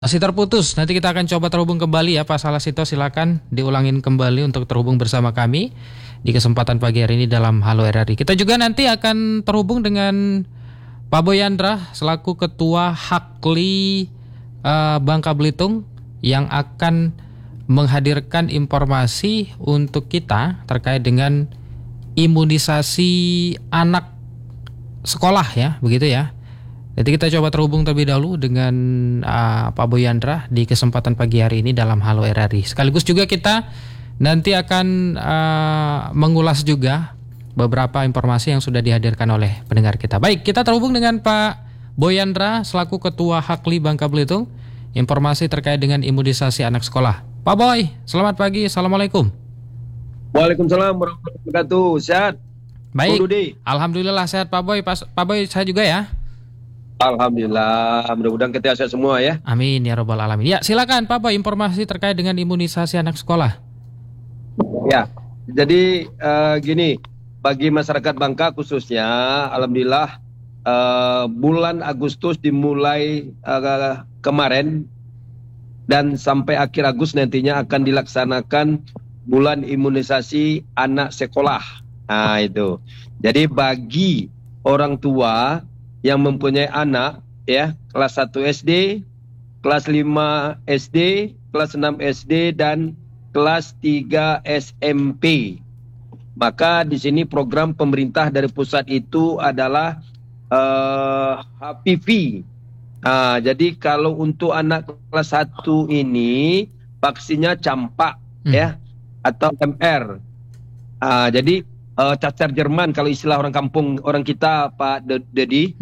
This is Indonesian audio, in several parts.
Masih terputus, nanti kita akan coba terhubung kembali ya Pak Salasito, silakan diulangin kembali untuk terhubung bersama kami di kesempatan pagi hari ini dalam Halo RRI. Kita juga nanti akan terhubung dengan Pak Boyandra selaku Ketua Hakli Bangka Belitung yang akan menghadirkan informasi untuk kita terkait dengan imunisasi anak sekolah ya, begitu ya. Jadi kita coba terhubung terlebih dahulu dengan Pak Boyandra di kesempatan pagi hari ini dalam Halo RRI. Sekaligus juga kita nanti akan mengulas juga beberapa informasi yang sudah dihadirkan oleh pendengar kita. Baik, kita terhubung dengan Pak Boyandra selaku Ketua Hakli Bangka Belitung. Informasi terkait dengan imunisasi anak sekolah. Pak Boy, selamat pagi. Assalamualaikum. Waalaikumsalam warahmatullahi wabarakatuh. Sehat? Baik, alhamdulillah sehat Pak Boy. Pak Boy, saya juga ya. Alhamdulillah, mudah-mudahan kita sehat semua ya. Amin ya robbal alamin. Ya, silakan Pak Boy, informasi terkait dengan imunisasi anak sekolah. Ya, jadi gini, bagi masyarakat Bangka khususnya, alhamdulillah bulan Agustus dimulai kemarin dan sampai akhir Agustus nantinya akan dilaksanakan bulan imunisasi anak sekolah. Nah itu. Jadi bagi orang tua yang mempunyai anak ya kelas 1 SD, kelas 5 SD, kelas 6 SD dan kelas 3 SMP. Maka di sini program pemerintah dari pusat itu adalah HPV. Jadi kalau untuk anak kelas 1 ini vaksinnya campak ya atau MR. Jadi cacar Jerman kalau istilah orang kampung orang kita Pak Dedi.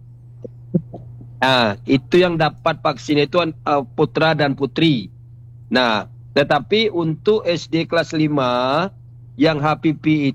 Nah, itu yang dapat vaksin itu putra dan putri. Nah, tetapi untuk SD kelas 5 yang HPV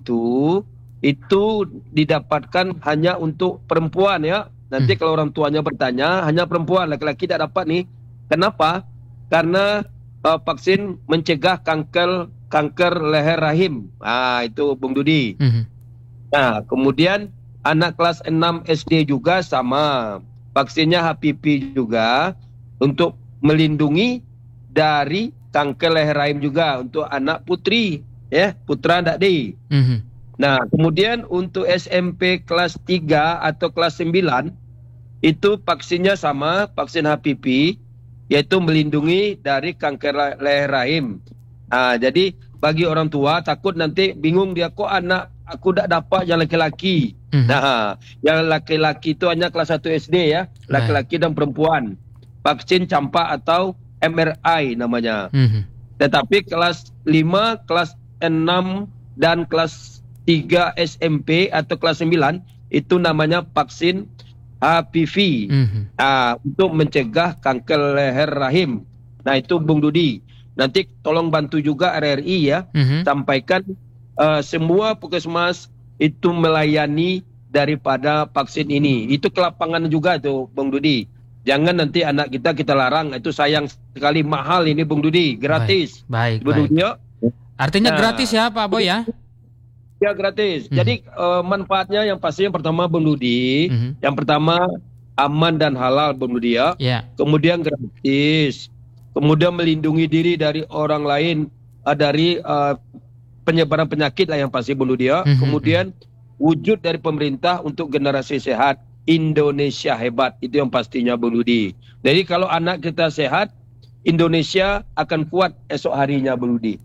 itu didapatkan hanya untuk perempuan ya. Nanti kalau orang tuanya bertanya, hanya perempuan, laki-laki tidak dapat nih. Kenapa? Karena vaksin mencegah kanker leher rahim. Itu Bung Dudi. Nah, kemudian anak kelas 6 SD juga sama. Vaksinnya HPV juga untuk melindungi dari kanker leher rahim juga untuk anak putri, ya, putra ndak di. Nah, kemudian untuk SMP kelas 3 atau kelas 9 itu vaksinnya sama, vaksin HPV yaitu melindungi dari kanker leher rahim. Jadi bagi orang tua takut nanti bingung dia kok anak aku tidak dapat yang laki-laki. Nah, yang laki-laki itu hanya kelas 1 SD ya, laki-laki dan perempuan. Vaksin campak atau MRI namanya. Tetapi kelas 5, kelas 6 dan kelas 3 SMP atau kelas 9 itu namanya vaksin HPV. Untuk mencegah kanker leher rahim. Nah, itu Bung Dudi. Nanti tolong bantu juga RRI ya, sampaikan semua puskesmas itu melayani daripada vaksin ini. Itu ke lapangan juga tuh Bung Dudi. Jangan nanti anak kita larang, itu sayang sekali, mahal ini Bung Dudi, gratis. Baik. Bung Dudi, artinya gratis ya Pak Boy ya? Ya gratis. Jadi manfaatnya yang pasti yang pertama Bung Dudi, yang pertama aman dan halal Bung Dudi ya. Kemudian gratis. Kemudian melindungi diri dari orang lain dari penyebaran penyakit lah yang pasti Bung Dudi ya. Kemudian wujud dari pemerintah untuk generasi sehat, Indonesia hebat, itu yang pastinya Bung Dudi. Jadi kalau anak kita sehat, Indonesia akan kuat esok harinya Bung Dudi.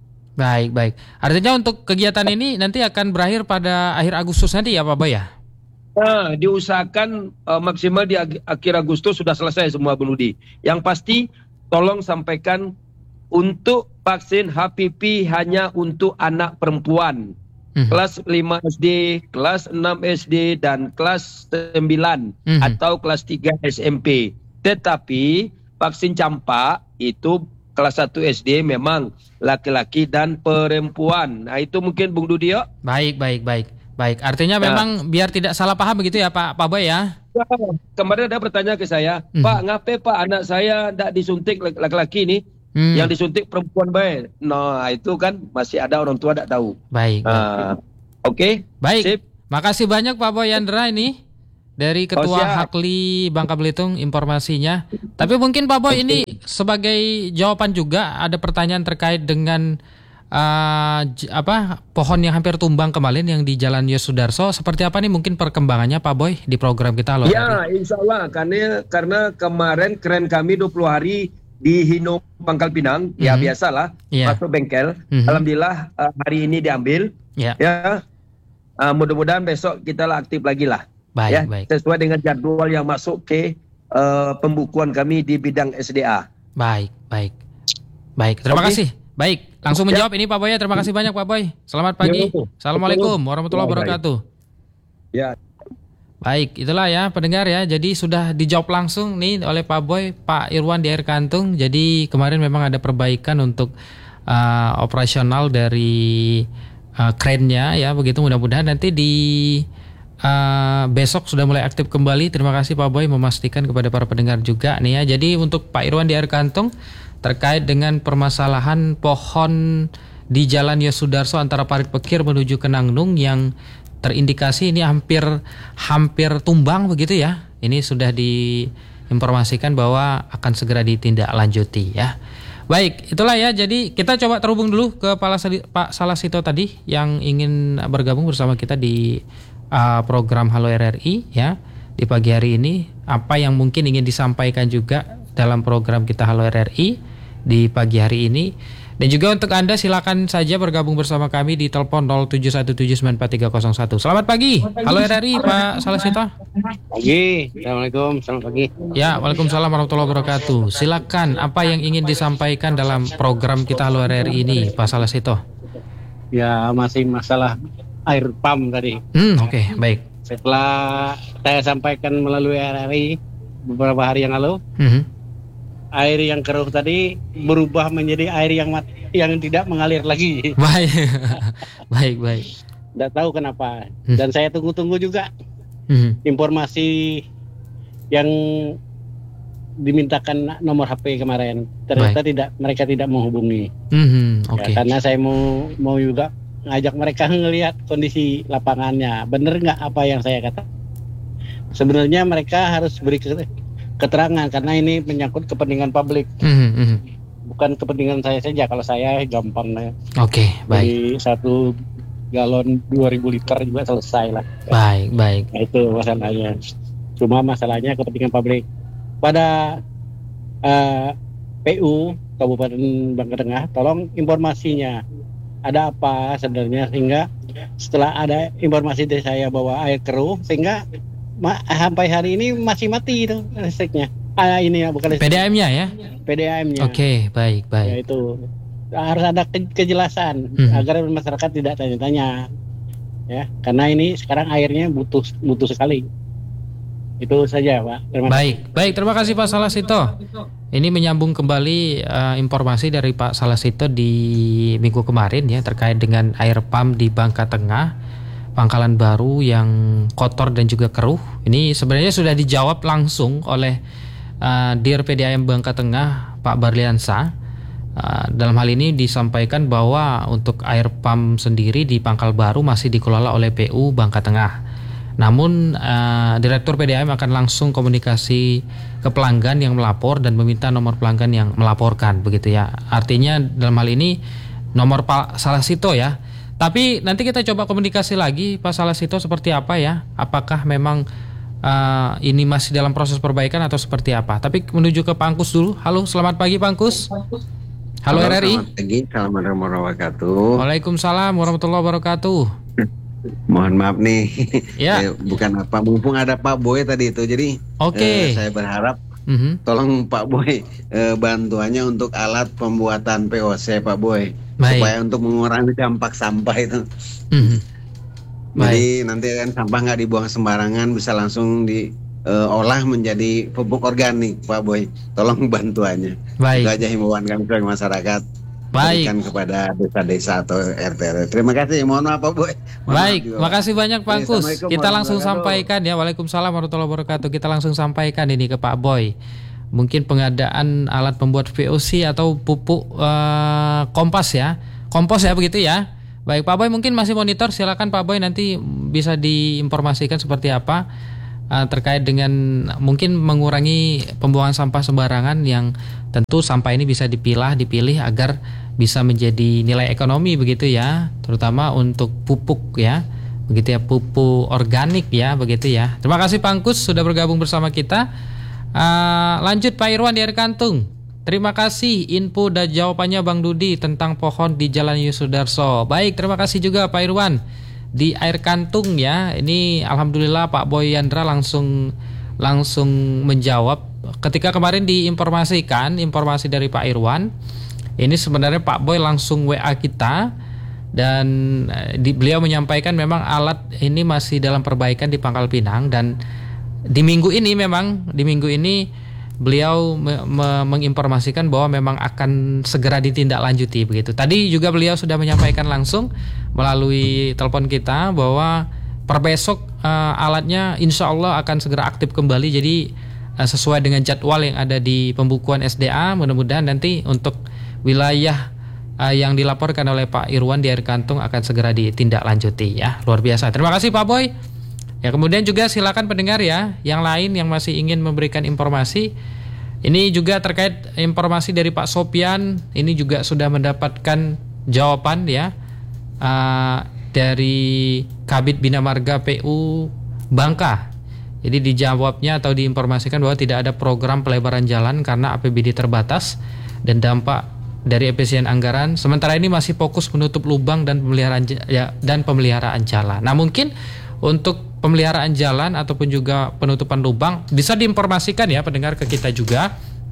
Baik. Artinya untuk kegiatan ini nanti akan berakhir pada akhir Agustus nanti ya Pak Boy ya? Nah, diusahakan maksimal di akhir Agustus sudah selesai semua Bung Dudi. Yang pasti tolong sampaikan untuk vaksin HPV hanya untuk anak perempuan. Kelas 5 SD, kelas 6 SD, dan kelas 9 atau kelas 3 SMP. Tetapi vaksin campak itu kelas 1 SD memang laki-laki dan perempuan. Nah itu mungkin Bung Dudi ya. Baik. Artinya memang biar tidak salah paham begitu ya Pak Boy ya. Kemarin ada bertanya ke saya, Pak ngapain Pak anak saya tidak disuntik laki-laki ini, yang disuntik perempuan baik. Nah itu kan masih ada orang tua tidak tahu. Baik. Oke. Baik. Sip. Makasih banyak Pak Boyandra ini dari Ketua siap. Hakli Bangka Belitung informasinya. Tapi mungkin Pak Boy ini sebagai jawaban juga ada pertanyaan terkait dengan pohon yang hampir tumbang kemarin yang di Jalan Yosudarso. Seperti apa nih mungkin perkembangannya Pak Boy di program kita Halo Ya, RRI? insya Allah karena kemarin keren kami 20 hari di Hino Pangkal Pinang, ya biasalah Iya. masuk bengkel. Mhm. Alhamdulillah hari ini diambil. Ya. Ya, mudah-mudahan besok kita lah aktif lagi lah. Baik, Ya, baik. sesuai dengan jadwal yang masuk ke pembukuan kami di bidang SDA. Baik. Terima Oke. kasih. Baik, langsung menjawab ini Pak Boy ya. Terima kasih banyak Pak Boy. Selamat pagi. Ya, Assalamualaikum warahmatullahi wabarakatuh. Ya. Baik, itulah ya pendengar ya. Jadi sudah dijawab langsung nih oleh Pak Boy, Pak Irwan di Air Kantung. Jadi kemarin memang ada perbaikan untuk operasional dari krennya ya. Begitu mudah-mudahan nanti di besok sudah mulai aktif kembali. Terima kasih Pak Boy memastikan kepada para pendengar juga nih ya. Jadi untuk Pak Irwan di Air Kantung terkait dengan permasalahan pohon di Jalan Yosudarso antara Parit Pekir menuju ke Nangnung yang terindikasi ini hampir tumbang begitu ya. Ini sudah diinformasikan bahwa akan segera ditindaklanjuti ya. Baik, itulah ya. Jadi kita coba terhubung dulu ke Pak Salasito tadi yang ingin bergabung bersama kita di program Halo RRI ya di pagi hari ini. Apa yang mungkin ingin disampaikan juga dalam program kita Halo RRI di pagi hari ini. Dan juga untuk Anda silakan saja bergabung bersama kami di telepon 0717943301. Selamat pagi. Halo RRI Pak Salasito. Pagi, Assalamualaikum, selamat pagi. Ya, Waalaikumsalam warahmatullahi wabarakatuh. Silakan apa yang ingin disampaikan dalam program kita Halo RRI ini Pak Salasito. Ya, masih masalah air pump tadi. Oke, baik. Setelah saya sampaikan melalui RRI beberapa hari yang lalu, air yang keruh tadi berubah menjadi air yang tidak mengalir lagi. Baik. Baik. Tidak tahu kenapa. Dan saya tunggu-tunggu juga informasi yang dimintakan nomor HP kemarin. Ternyata mereka tidak menghubungi. Oke. Ya, karena saya mau juga ngajak mereka ngelihat kondisi lapangannya. Bener nggak apa yang saya kata? Sebenarnya mereka harus beri keterangan karena ini menyangkut kepentingan publik, bukan kepentingan saya saja. Kalau saya gampang lah. Oke, baik. Jadi 1 galon 2000 liter juga selesai lah. Baik. Nah, itu masalahnya. Cuma masalahnya kepentingan publik. Pada PU Kabupaten Bangka Tengah, tolong informasinya ada apa sebenarnya, sehingga setelah ada informasi dari saya bahwa air keruh, sehingga sampai hari ini masih mati itu listriknya. Ini ya bukan listrik. PDAM-nya ya? PDAM-nya. Oke, baik. Ya itu harus ada kejelasan agar masyarakat tidak tanya-tanya. Ya, karena ini sekarang airnya butuh sekali. Itu saja, Pak. Terima kasih. Baik. Terima kasih Pak Salasito. Ini menyambung kembali informasi dari Pak Salasito di minggu kemarin ya terkait dengan air pump di Bangka Tengah. Pangkalan Baru yang kotor dan juga keruh. Ini sebenarnya sudah dijawab langsung oleh Dir PDAM Bangka Tengah Pak Barliansa. Dalam hal ini disampaikan bahwa untuk air pump sendiri di Pangkal Baru masih dikelola oleh PU Bangka Tengah. Namun Direktur PDAM akan langsung komunikasi ke pelanggan yang melapor dan meminta nomor pelanggan yang melaporkan begitu ya. Artinya dalam hal ini nomor Pak Salasito ya. Tapi nanti kita coba komunikasi lagi Pak Salasito seperti apa ya. Apakah memang ini masih dalam proses perbaikan atau seperti apa. Tapi menuju ke Pak Angkus dulu. Halo, selamat pagi Pak Angkus. Halo RRI. Selamat pagi, assalamualaikum warahmatullahi wabarakatuh. Waalaikumsalam warahmatullahi wabarakatuh. Mohon maaf nih, Ya. Bukan apa, mumpung ada Pak Boy tadi itu, jadi Oke. saya berharap tolong Pak Boy bantuannya untuk alat pembuatan POC Pak Boy. Baik. Supaya untuk mengurangi dampak sampah itu. Jadi nanti kan sampah nggak dibuang sembarangan, bisa langsung diolah menjadi pupuk organik Pak Boy. Tolong bantuannya. Baik. Itu aja himbauan kami sebagai masyarakat. Baik. Berikan kepada desa-desa atau RT. Terima kasih. Mohon maaf Pak Boy. Baik, makasih banyak Pak Angkus. Assalamualaikum Kita langsung warahmatullahi sampaikan ya. Waalaikumsalam warahmatullahi wabarakatuh. Kita langsung sampaikan ini ke Pak Boy. Mungkin pengadaan alat pembuat VOC atau pupuk kompos ya begitu ya. Baik Pak Boy, mungkin masih monitor. Silakan Pak Boy, nanti bisa diinformasikan seperti apa terkait dengan mungkin mengurangi pembuangan sampah sembarangan, yang tentu sampah ini bisa dipilih agar bisa menjadi nilai ekonomi begitu ya, terutama untuk pupuk ya, begitu ya, pupuk organik ya, begitu ya. Terima kasih Pangkus sudah bergabung bersama kita. Lanjut Pak Irwan di Air Kantung. Terima kasih info dan jawabannya Bang Dudi tentang pohon di Jalan Yusudarso. Baik, terima kasih juga Pak Irwan di Air Kantung ya. Ini alhamdulillah Pak Boy Yandra langsung menjawab. Ketika kemarin diinformasikan informasi dari Pak Irwan, ini sebenarnya Pak Boy langsung WA kita dan beliau menyampaikan memang alat ini masih dalam perbaikan di Pangkal Pinang, dan di minggu ini beliau menginformasikan bahwa memang akan segera ditindaklanjuti begitu. Tadi juga beliau sudah menyampaikan langsung melalui telepon kita bahwa per besok alatnya insya Allah akan segera aktif kembali. Jadi sesuai dengan jadwal yang ada di pembukuan SDA, mudah-mudahan nanti untuk wilayah yang dilaporkan oleh Pak Irwan di Air Kantung akan segera ditindaklanjuti ya. Luar biasa. Terima kasih Pak Boy. Ya, kemudian juga silakan pendengar ya yang lain yang masih ingin memberikan informasi. Ini juga terkait informasi dari Pak Sopian, ini juga sudah mendapatkan jawaban ya dari Kabid Bina Marga PU Bangka. Jadi dijawabnya atau diinformasikan bahwa tidak ada program pelebaran jalan karena APBD terbatas dan dampak dari efisien anggaran. Sementara ini masih fokus menutup lubang dan pemeliharaan jalan. Nah, mungkin untuk pemeliharaan jalan ataupun juga penutupan lubang bisa diinformasikan ya pendengar ke kita juga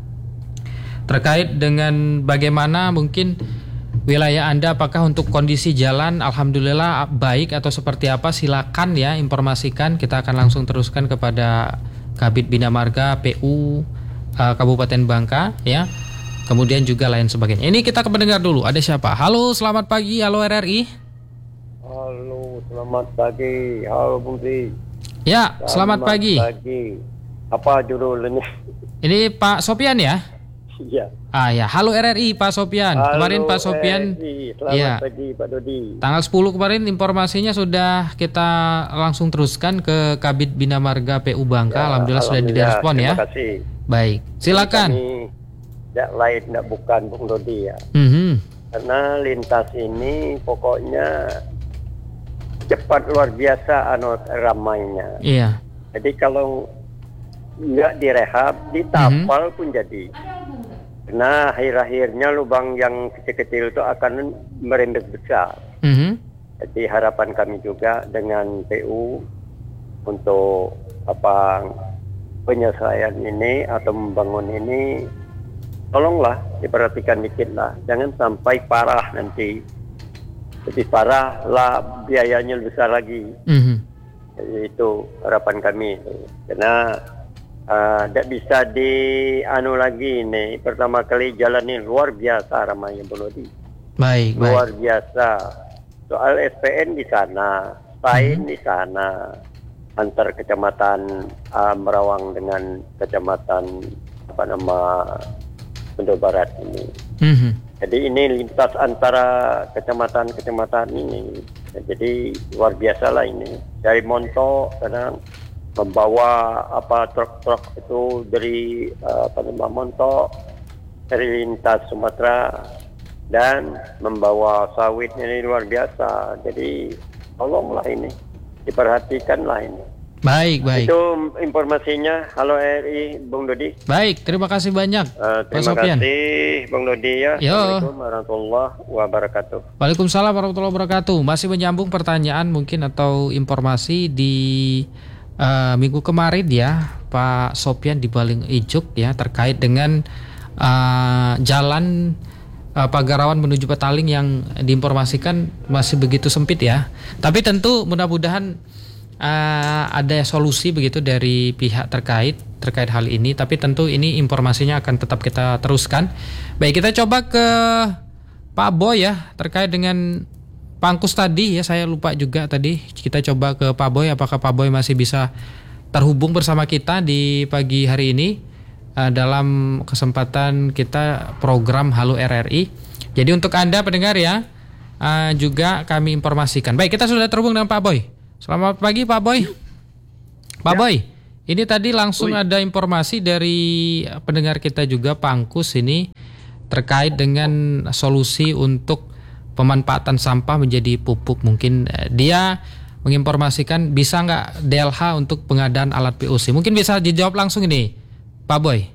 terkait dengan bagaimana mungkin wilayah Anda, apakah untuk kondisi jalan alhamdulillah baik atau seperti apa. Silakan ya informasikan, kita akan langsung teruskan kepada Kabid Bina Marga PU Kabupaten Bangka ya. Kemudian juga lain sebagainya. Ini kita ke pendengar dulu. Ada siapa? Halo, selamat pagi. Halo RRI. Halo, selamat pagi. Halo Budi. Ya, selamat pagi. Apa judulnya? Ini Pak Sopian ya? Iya. Ya, halo RRI Pak Sopian. Halo, kemarin Pak Sopian. Selamat pagi Pak Dodi. Tanggal 10 kemarin informasinya sudah kita langsung teruskan ke Kabid Bina Marga PU Bangka. Ya, alhamdulillah sudah direspon ya. Terima kasih. Baik, silakan. Tidak lain, tidak bukan Bung Dodi ya. Karena lintas ini pokoknya cepat luar biasa ramainya. Iya. Jadi kalau nggak direhab, ditapal pun jadi. Karena akhir-akhirnya lubang yang kecil-kecil itu akan merembet besar. Jadi harapan kami juga dengan PU untuk penyelesaian ini atau membangun ini, tolonglah diperhatikan dikit lah, jangan sampai parah nanti. Lebih parah lah, biayanya lebih besar lagi. Jadi itu harapan kami. Karena tidak bisa lagi ini. Pertama kali jalan ini luar biasa ramainya Bolodi. Baik. Luar biasa. Soal SPN di sana, Sain di sana, antar kecamatan Merawang dengan kecamatan Bendo Barat ini. Jadi ini lintas antara kecamatan-kecamatan ini. Jadi luar biasa lah ini. Dari Montok kadang membawa truk-truk itu dari Montok dari lintas Sumatera dan membawa sawit ini luar biasa. Jadi tolonglah ini, diperhatikanlah ini. Baik. Itu informasinya. Halo RI, Bung Dodi. Baik, terima kasih banyak. Terima kasih Bung Dodi ya. Assalamualaikum warahmatullahi wabarakatuh. Waalaikumsalam warahmatullahi wabarakatuh. Masih menyambung pertanyaan mungkin atau informasi di minggu kemarin ya, Pak Sopian di Baling Ijuk ya, terkait dengan jalan Pagarawan menuju Petaling yang diinformasikan masih begitu sempit ya. Tapi tentu mudah-mudahan ada solusi begitu dari pihak terkait hal ini, tapi tentu ini informasinya akan tetap kita teruskan. Baik, kita coba ke Pak Boy ya terkait dengan Pangkus tadi ya, saya lupa juga tadi. Kita coba ke Pak Boy, apakah Pak Boy masih bisa terhubung bersama kita di pagi hari ini dalam kesempatan kita program Halo RRI. Jadi untuk Anda pendengar ya, juga kami informasikan. Baik, kita sudah terhubung dengan Pak Boy. Selamat pagi Pak Boy. Pak Boy, ini tadi langsung ada informasi dari pendengar kita juga Pangkus ini terkait dengan solusi untuk pemanfaatan sampah menjadi pupuk. Mungkin dia menginformasikan bisa nggak DLH untuk pengadaan alat POC. Mungkin bisa dijawab langsung ini, Pak Boy.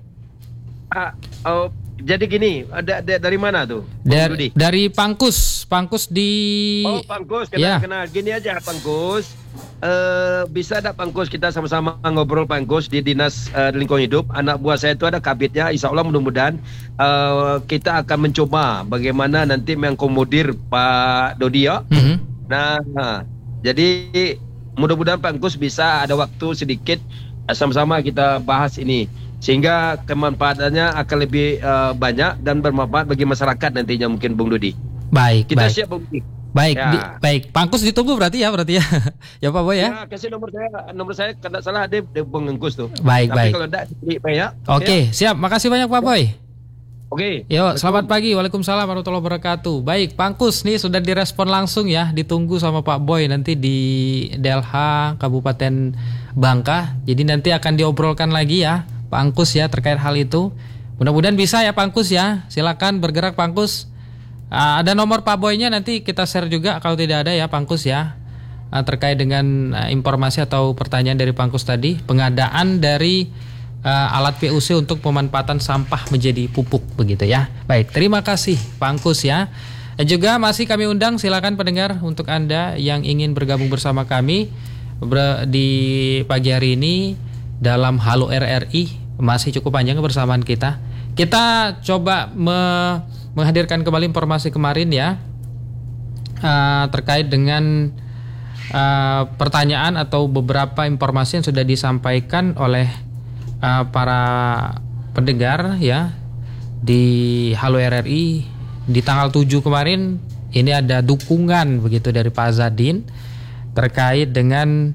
Jadi gini, dari mana tuh? Dari Pangkus di. Oh, Pangkus, kenal. Gini aja Pangkus. Bisa ada Pangkus, kita sama-sama ngobrol Pangkus di Dinas Lingkungan Hidup. Anak buah saya itu ada kabitnya. Insya Allah mudah-mudahan kita akan mencoba bagaimana nanti mengakomodir Pak Dodi ya. Nah, jadi mudah-mudahan Pangkus bisa ada waktu sedikit sama-sama kita bahas ini, sehingga kemanfaatannya akan lebih banyak dan bermanfaat bagi masyarakat nantinya mungkin Bung Dodi. Baik, kita baik. siap Bung Dodi. Baik, ya. Baik. Pangkus ditunggu berarti ya. Ya Pak Boy ya. Kasih nomor saya kalau salah ada Bung Engkus tuh. Baik, tapi baik. kalau enggak ya. Oke, siap. Makasih banyak Pak Boy. Oke. Yuk, selamat pagi. Waalaikumsalam warahmatullahi wabarakatuh. Baik, Pangkus nih sudah direspon langsung ya, ditunggu sama Pak Boy nanti di DLH Kabupaten Bangka. Jadi nanti akan diobrolkan lagi ya, Pangkus ya terkait hal itu. Mudah-mudahan bisa ya Pangkus ya. Silakan bergerak Pangkus. Ada nomor Pak Boy-nya nanti kita share juga kalau tidak ada ya Pangkus ya. Terkait dengan informasi atau pertanyaan dari Pangkus tadi, pengadaan dari alat PUC untuk pemanfaatan sampah menjadi pupuk begitu ya. Baik, terima kasih Pangkus ya. Dan juga masih kami undang, silakan pendengar untuk Anda yang ingin bergabung bersama kami di pagi hari ini dalam Halo RRI. Masih cukup panjang kebersamaan kita. Kita coba menghadirkan kembali informasi kemarin ya, terkait dengan pertanyaan atau beberapa informasi yang sudah disampaikan oleh para pendengar ya di Halo RRI di tanggal 7 kemarin. Ini ada dukungan begitu dari Pak Zadin terkait dengan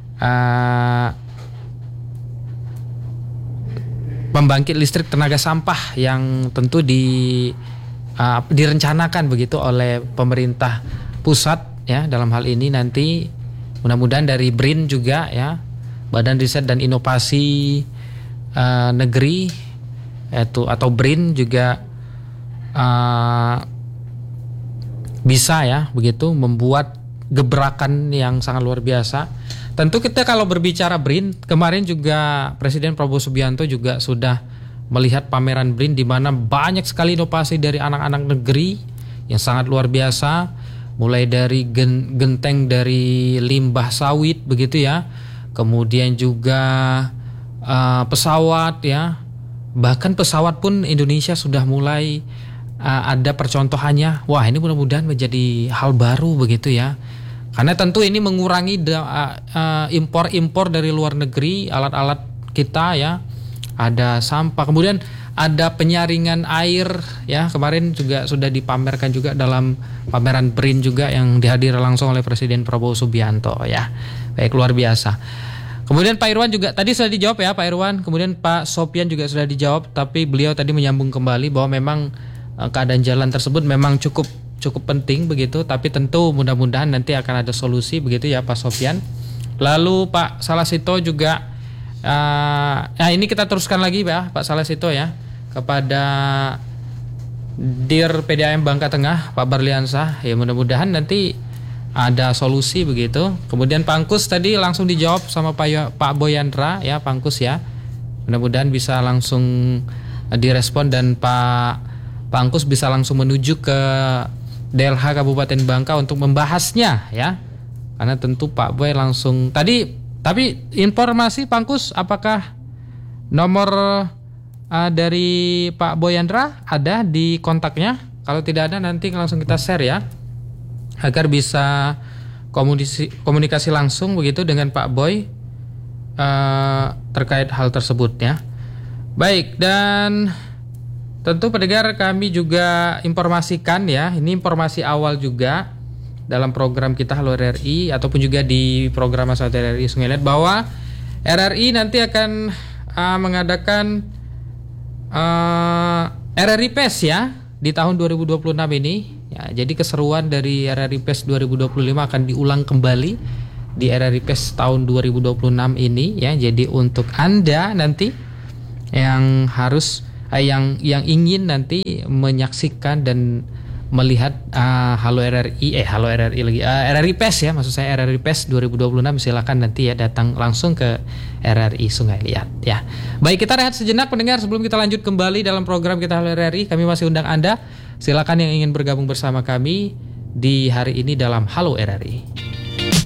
pembangkit listrik tenaga sampah yang tentu direncanakan begitu oleh pemerintah pusat ya. Dalam hal ini nanti mudah-mudahan dari BRIN juga ya, Badan Riset dan Inovasi Negeri atau BRIN juga bisa ya begitu membuat gebrakan yang sangat luar biasa. Tentu kita kalau berbicara BRIN, kemarin juga Presiden Prabowo Subianto juga sudah melihat pameran BRIN di mana banyak sekali inovasi dari anak-anak negeri yang sangat luar biasa, mulai dari genteng dari limbah sawit begitu ya, kemudian juga pesawat ya, bahkan pesawat pun Indonesia sudah mulai ada percontohannya. Wah, ini mudah-mudahan menjadi hal baru begitu ya, karena tentu ini mengurangi impor dari luar negeri alat-alat kita ya. Ada sampah, kemudian ada penyaringan air ya, kemarin juga sudah dipamerkan juga dalam pameran BRIN juga yang dihadiri langsung oleh Presiden Prabowo Subianto ya. Baik, luar biasa. Kemudian Pak Irwan juga tadi sudah dijawab ya Pak Irwan, kemudian Pak Sopian juga sudah dijawab, tapi beliau tadi menyambung kembali bahwa memang keadaan jalan tersebut memang cukup penting begitu, tapi tentu mudah-mudahan nanti akan ada solusi begitu ya Pak Sopian. Lalu Pak Salasito juga ini kita teruskan lagi ya Pak Salasito ya, kepada Dir PDAM Bangka Tengah Pak Barliansah ya, mudah-mudahan nanti ada solusi begitu. Kemudian Pangkus tadi langsung dijawab sama Pak Boyandra ya, Pangkus ya, mudah-mudahan bisa langsung direspon dan Pak Pangkus bisa langsung menuju ke DLH Kabupaten Bangka untuk membahasnya ya, karena tentu Pak Boy langsung tadi. Tapi informasi Pangkus, apakah nomor dari Pak Boyandra ada di kontaknya? Kalau tidak ada nanti langsung kita share ya, agar bisa komunikasi langsung begitu dengan Pak Boy terkait hal tersebut ya. Baik, dan tentu pendengar kami juga informasikan ya, ini informasi awal juga dalam program kita Halo RRI ataupun juga di program Masyarakat RRI Sungai Liat, bahwa RRI nanti akan mengadakan RRI PES ya di tahun 2026 ini ya. Jadi keseruan dari RRI PES 2025 akan diulang kembali di RRI PES tahun 2026 ini ya. Jadi untuk Anda nanti yang harus yang ingin nanti menyaksikan dan melihat Halo RRI RRI PES ya, maksud saya RRI PES 2026, silakan nanti ya datang langsung ke RRI Sungai Liat ya. Baik, kita rehat sejenak pendengar sebelum kita lanjut kembali dalam program kita Halo RRI. Kami masih undang Anda, silakan yang ingin bergabung bersama kami di hari ini dalam Halo RRI.